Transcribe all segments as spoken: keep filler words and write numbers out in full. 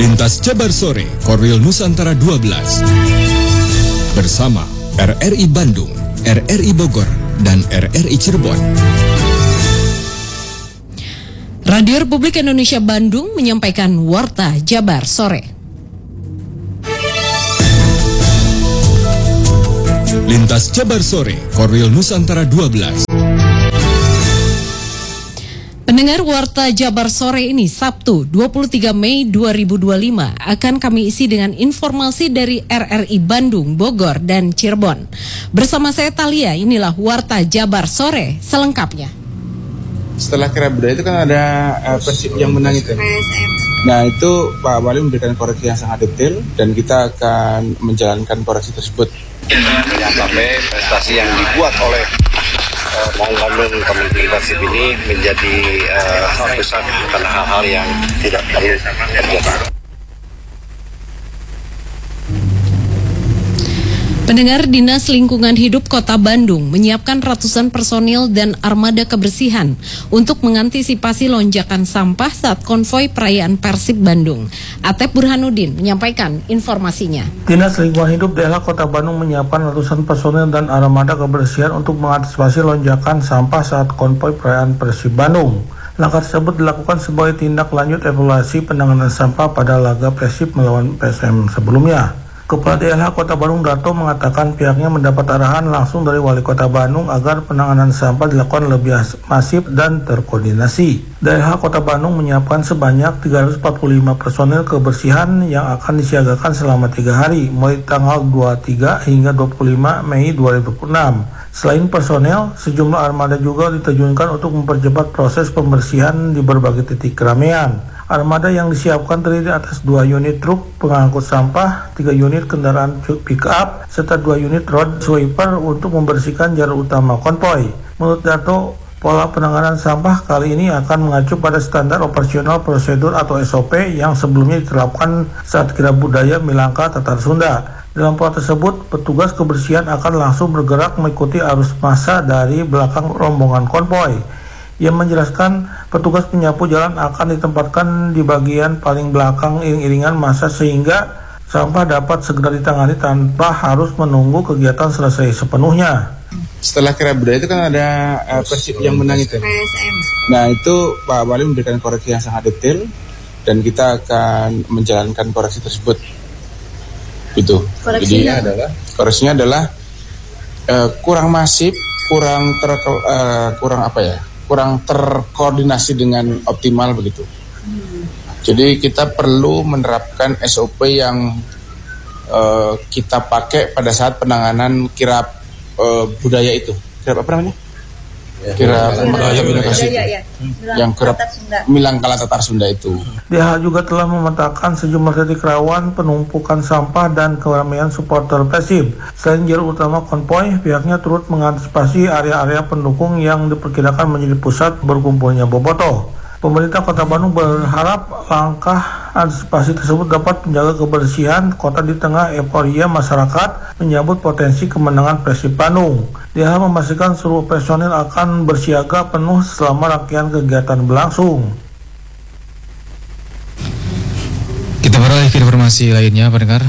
Lintas Jabar Sore, Korwil Nusantara dua belas. Bersama R R I Bandung, R R I Bogor, dan R R I Cirebon. Radio Republik Indonesia Bandung menyampaikan Warta Jabar Sore. Lintas Jabar Sore, Korwil Nusantara dua belas. Pendengar Warta Jabar Sore ini Sabtu dua puluh tiga Mei dua ribu dua puluh lima akan kami isi dengan informasi dari R R I Bandung, Bogor, dan Cirebon. Bersama saya Thalia, inilah Warta Jabar Sore selengkapnya. Setelah kira budaya itu kan ada uh, Persib yang menang itu. Nah itu Pak Wali memberikan koreksi yang sangat detail dan kita akan menjalankan koreksi tersebut. Jangan sampai prestasi yang dibuat oleh uh, Mongolun Komite Persib ini menjadi uh, besar karena hal-hal yang tidak perlu terjadi. Pendengar, Dinas Lingkungan Hidup Kota Bandung menyiapkan ratusan personil dan armada kebersihan untuk mengantisipasi lonjakan sampah saat konvoi perayaan Persib Bandung. Atep Burhanuddin menyampaikan informasinya. Dinas Lingkungan Hidup Daerah Kota Bandung menyiapkan ratusan personil dan armada kebersihan untuk mengantisipasi lonjakan sampah saat konvoi perayaan Persib Bandung. Langkah tersebut dilakukan sebagai tindak lanjut evaluasi penanganan sampah pada laga Persib melawan P S M sebelumnya. Kepala D L H Kota Bandung Darto mengatakan pihaknya mendapat arahan langsung dari Wali Kota Bandung agar penanganan sampah dilakukan lebih masif dan terkoordinasi. D L H Kota Bandung menyiapkan sebanyak tiga ratus empat puluh lima personil kebersihan yang akan disiagakan selama tiga hari, mulai tanggal dua puluh tiga hingga dua puluh lima Mei dua ribu dua puluh enam. Selain personel, sejumlah armada juga diterjunkan untuk mempercepat proses pembersihan di berbagai titik keramaian. Armada yang disiapkan terdiri atas dua unit truk pengangkut sampah, tiga unit kendaraan pick up, serta dua unit road sweeper untuk membersihkan jalur utama konvoi. Menurut Darto, pola penanganan sampah kali ini akan mengacu pada standar operasional prosedur atau S O P yang sebelumnya diterapkan saat kira budaya Milangka Tatar Sunda. Dalam pola tersebut, petugas kebersihan akan langsung bergerak mengikuti arus massa dari belakang rombongan konvoi. Ia menjelaskan petugas penyapu jalan akan ditempatkan di bagian paling belakang iring-iringan massa sehingga sampah dapat segera ditangani tanpa harus menunggu kegiatan selesai sepenuhnya. Setelah kira budaya itu kan ada uh, Persib yang menang itu. Nah itu Pak Wali memberikan koreksi yang sangat detail dan kita akan menjalankan koreksi tersebut. Itu. Koreksinya Jadi, adalah koreksinya adalah uh, kurang masif, kurang ter uh, kurang apa ya? kurang terkoordinasi dengan optimal begitu. Hmm. Jadi kita perlu menerapkan S O P yang uh, kita pakai pada saat penanganan kirap uh, budaya itu. Kirap apa namanya? Ya, kirap budaya Milangka ya, ya. Yang kirap Milangka Tatar Sunda itu. D H juga telah memetakan sejumlah titik rawan penumpukan sampah dan keramaian supporter Persib. Selain jalur utama konvoi, pihaknya turut mengantisipasi area-area pendukung yang diperkirakan menjadi pusat berkumpulnya bobotoh. Pemerintah Kota Bandung berharap langkah antisipasi tersebut dapat menjaga kebersihan kota di tengah euforia masyarakat menyambut potensi kemenangan Persib Bandung. D H memastikan seluruh personil akan bersiaga penuh selama rangkaian kegiatan berlangsung. Kita beralih ke informasi lainnya, pendengar.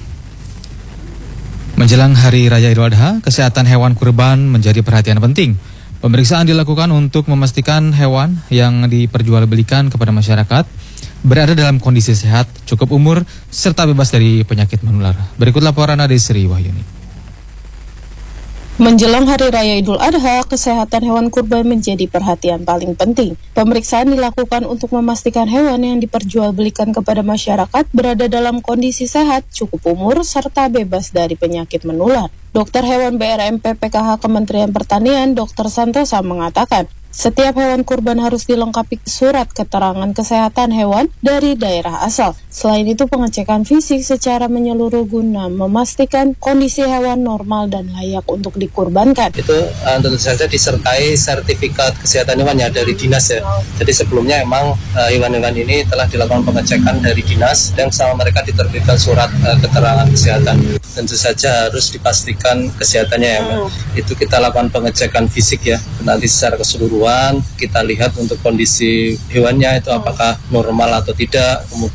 Menjelang Hari Raya Idul Adha, kesehatan hewan kurban menjadi perhatian penting. Pemeriksaan dilakukan untuk memastikan hewan yang diperjualbelikan kepada masyarakat berada dalam kondisi sehat, cukup umur, serta bebas dari penyakit menular. Berikut laporan Adesri Wahyuni. Menjelang Hari Raya Idul Adha, kesehatan hewan kurban menjadi perhatian paling penting. Pemeriksaan dilakukan untuk memastikan hewan yang diperjualbelikan kepada masyarakat berada dalam kondisi sehat, cukup umur, serta bebas dari penyakit menular. Dokter Hewan B R M P P K H Kementerian Pertanian, Dokter Santosa mengatakan, setiap hewan kurban harus dilengkapi surat keterangan kesehatan hewan dari daerah asal. Selain itu, pengecekan fisik secara menyeluruh guna memastikan kondisi hewan normal dan layak untuk dikurbankan. Itu uh, tentu saja disertai sertifikat kesehatan hewan ya dari dinas ya. Jadi sebelumnya emang uh, hewan-hewan ini telah dilakukan pengecekan dari dinas dan sama mereka diterbitkan surat uh, keterangan kesehatan. Tentu saja harus dipastikan kesehatannya ya. Hmm. Itu kita lakukan pengecekan fisik ya. Nanti secara keseluruhan kita lihat untuk kondisi hewannya itu apakah normal atau tidak, kemudian sehat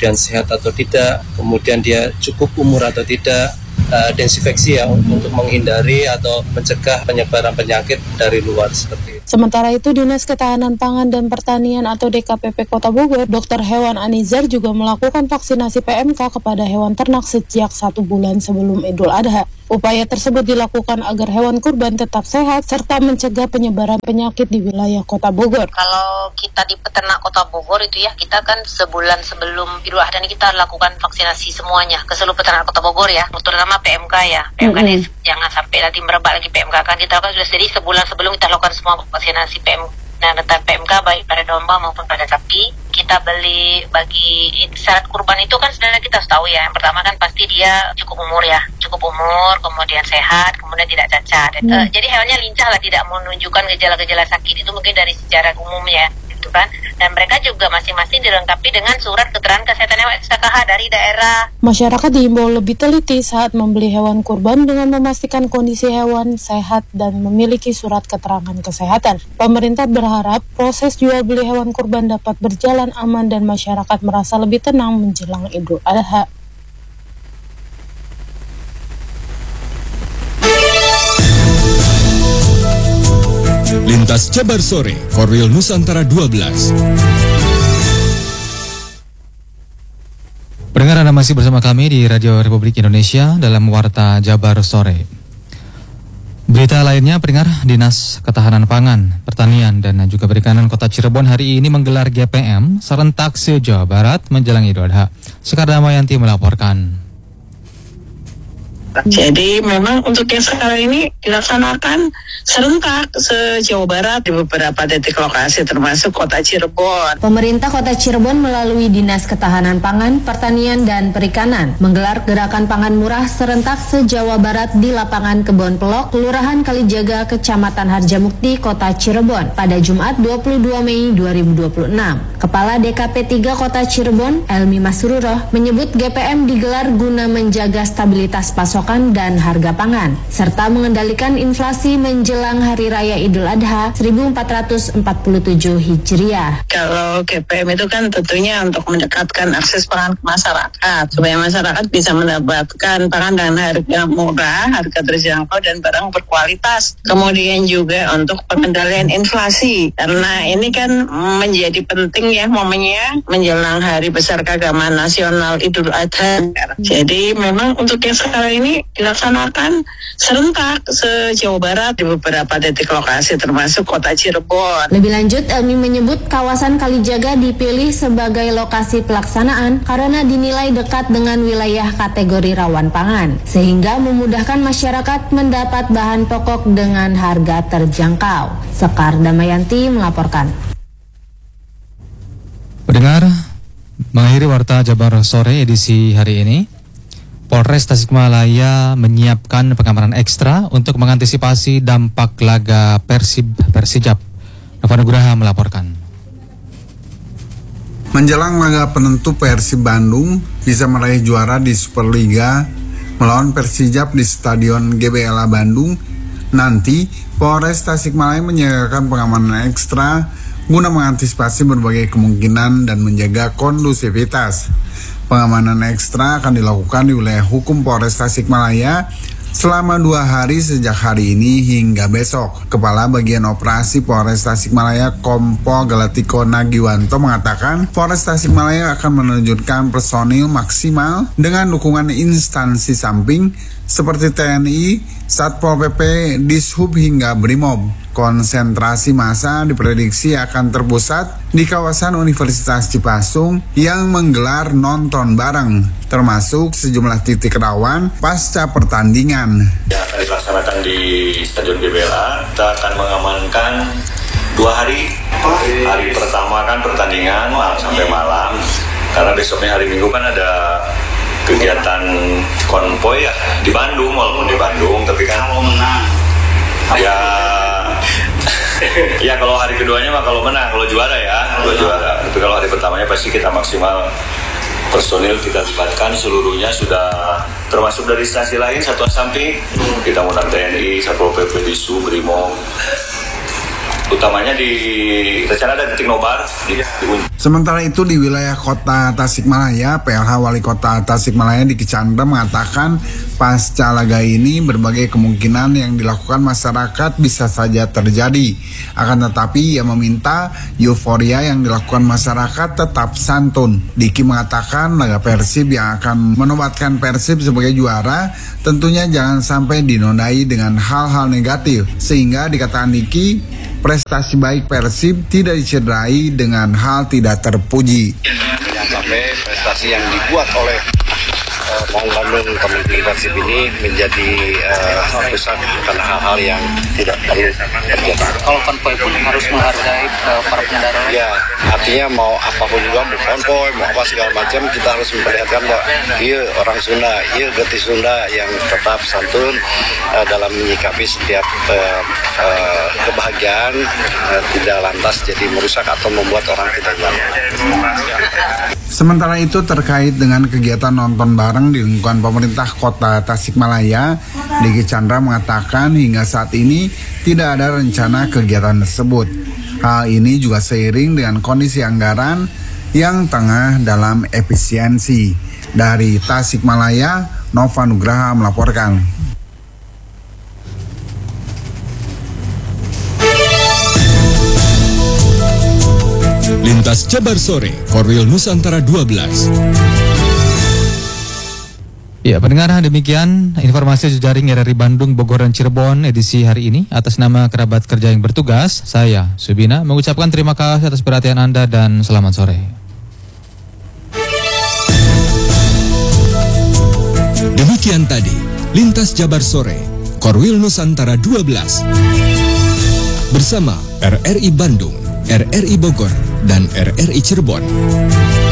sehat atau tidak, kemudian dia cukup umur atau tidak, uh, desinfeksi ya untuk menghindari atau mencegah penyebaran penyakit dari luar seperti itu. Sementara itu, Dinas Ketahanan Pangan dan Pertanian atau D K P P Kota Bogor, Dokter Hewan Anizar juga melakukan vaksinasi P M K kepada hewan ternak sejak satu bulan sebelum Idul Adha. Upaya tersebut dilakukan agar hewan kurban tetap sehat serta mencegah penyebaran penyakit di wilayah Kota Bogor. Kalau kita di peternak Kota Bogor itu ya, kita kan sebulan sebelum Idul Adha ini kita lakukan vaksinasi semuanya ke seluruh peternak Kota Bogor ya, terutama P M K ya. P M K mm-hmm. ini jangan sampai nanti merebak lagi P M K, kan kita lakukan sudah jadi sebulan sebelum kita lakukan semua vaksinasi P M K. Nah, data P M K baik pada domba maupun pada sapi, kita beli bagi syarat kurban itu kan sebenarnya kita harus tahu ya. Yang pertama kan pasti dia cukup umur ya, cukup umur, kemudian sehat, kemudian tidak cacat. Hmm. Uh, jadi hewannya lincah lah, tidak menunjukkan gejala-gejala sakit, itu mungkin dari secara umumnya. Gitu kan. Dan mereka juga masing-masing dilengkapi dengan surat keterangan kesehatan hewan S K H dari daerah. Masyarakat diimbau lebih teliti saat membeli hewan kurban dengan memastikan kondisi hewan sehat dan memiliki surat keterangan kesehatan. Pemerintah berharap proses jual beli hewan kurban dapat berjalan aman dan masyarakat merasa lebih tenang menjelang Idul Adha. Lintas Jabar Sore, Korwil Nusantara dua belas. Pendengar, Anda masih bersama kami di Radio Republik Indonesia dalam Warta Jabar Sore. Berita lainnya, pendengar, Dinas Ketahanan Pangan, Pertanian, dan juga Perikanan Kota Cirebon hari ini menggelar G P M serentak se-Jawa Barat menjelang Idul Adha. Sekar Damayanti melaporkan. Jadi memang untuk yang sekarang ini dilaksanakan serentak se-Jawa Barat di beberapa titik lokasi termasuk Kota Cirebon. Pemerintah Kota Cirebon melalui Dinas Ketahanan Pangan, Pertanian, dan Perikanan menggelar gerakan pangan murah serentak se-Jawa Barat di lapangan Kebon Pelok, Kelurahan Kalijaga, Kecamatan Harjamukti, Kota Cirebon pada Jumat dua puluh dua Mei dua ribu dua puluh enam. Kepala D K P tiga Kota Cirebon, Elmi Masruroh, menyebut G P M digelar guna menjaga stabilitas pasokan dan harga pangan, serta mengendalikan inflasi menjelang Hari Raya Idul Adha seribu empat ratus empat puluh tujuh Hijriah. Kalau G P M itu kan tentunya untuk mendekatkan akses pangan ke masyarakat, supaya masyarakat bisa mendapatkan pangan dengan harga murah, harga terjangkau, dan barang berkualitas. Kemudian juga untuk pengendalian inflasi, karena ini kan menjadi penting ya momennya menjelang Hari Besar Keagamaan Nasional Idul Adha. Jadi memang untuk yang sekarang ini dilaksanakan serentak se-Jawa Barat di beberapa titik lokasi termasuk Kota Cirebon. Lebih lanjut, Elmi menyebut kawasan Kalijaga dipilih sebagai lokasi pelaksanaan karena dinilai dekat dengan wilayah kategori rawan pangan, sehingga memudahkan masyarakat mendapat bahan pokok dengan harga terjangkau. Sekar Damayanti melaporkan. Pendengar, mengakhiri Warta Jabar Sore edisi hari ini, Polres Tasikmalaya menyiapkan pengamanan ekstra untuk mengantisipasi dampak laga Persib Persijap. Nova Nugraha melaporkan. Menjelang laga penentu Persib Bandung bisa meraih juara di Superliga melawan Persijap di Stadion G B L A Bandung, nanti Polres Tasikmalaya menyiapkan pengamanan ekstra guna mengantisipasi berbagai kemungkinan dan menjaga kondusivitas. Pengamanan ekstra akan dilakukan di wilayah hukum Polres Tasikmalaya selama dua hari sejak hari ini hingga besok. Kepala Bagian Operasi Polres Tasikmalaya Kompol Galatiko Nagiwanto mengatakan Polres Tasikmalaya akan menerjunkan personil maksimal dengan dukungan instansi samping seperti T N I, Satpol P P, Dishub hingga Brimob. Konsentrasi massa diprediksi akan terpusat di kawasan Universitas Cipasung yang menggelar nonton bareng, termasuk sejumlah titik rawan pasca pertandingan. Yang akan dilaksanakan di Stadion G B L A, kita akan mengamankan dua hari. Hari pertama kan pertandingan sampai malam, karena besoknya hari Minggu kan ada kegiatan konvoy ya di Bandung, walaupun di Bandung, tapi kan kalau menang ya ya kalau hari keduanya mah kalau menang, kalau juara ya kalau juara. Tapi kalau hari pertamanya pasti kita maksimal personil kita libatkan seluruhnya, sudah termasuk dari instansi lain, satuan samping kita mengundang T N I, Satpol P P, Dishub, Brimob. Utamanya di rencana ada titik nobar di, di Sementara itu di wilayah kota Tasikmalaya, P L H Wali Kota Tasikmalaya Diki Chandra mengatakan pasca laga ini berbagai kemungkinan yang dilakukan masyarakat bisa saja terjadi. Akan tetapi ia meminta euforia yang dilakukan masyarakat tetap santun. Diki mengatakan laga Persib yang akan menobatkan Persib sebagai juara tentunya jangan sampai dinodai dengan hal-hal negatif. Sehingga dikatakan Diki, prestasi baik Persib tidak dicederai dengan hal tidak terpuji. Jangan sampai prestasi yang dibuat oleh uh, Maung Bandung Community Persib ini menjadi uh, rusak karena hal-hal yang tidak perlu terjadi. Kalau konvoy pun harus menghargai uh, para pengendara. Ya, artinya mau apapun juga, mau konvoy, mau apa segala macam, kita harus memperlihatkan bahwa iya orang Sunda, iya getih Sunda yang tetap santun uh, dalam menyikapi setiap uh, uh, kebahagiaan, uh, tidak lantas jadi merusak atau membuat orang tidak nyaman. Sementara itu terkait dengan kegiatan nonton bareng di lingkungan pemerintah kota Tasikmalaya, Diki Chandra mengatakan hingga saat ini tidak ada rencana kegiatan tersebut. Hal ini juga seiring dengan kondisi anggaran yang tengah dalam efisiensi. Dari Tasikmalaya, Nova Nugraha melaporkan. Lintas Jabar Sore, Korwil Nusantara dua belas. Ya, pendengar, demikian informasi jejaring R R I Bandung, Bogor, dan Cirebon edisi hari ini. Atas nama kerabat kerja yang bertugas, saya, Subina, mengucapkan terima kasih atas perhatian Anda dan selamat sore. Demikian tadi, Lintas Jabar Sore, Korwil Nusantara dua belas. Bersama R R I Bandung, R R I Bogor, dan R R I Cirebon.